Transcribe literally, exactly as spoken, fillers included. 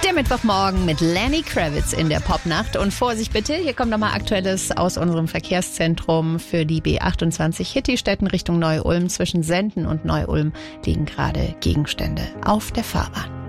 Der Mittwochmorgen mit Lenny Kravitz in der Popnacht. Und Vorsicht bitte, hier kommt nochmal Aktuelles aus unserem Verkehrszentrum. Für die B achtundzwanzig Hittistetten Richtung Neu-Ulm zwischen Senden und Neu-Ulm liegen gerade Gegenstände auf der Fahrbahn.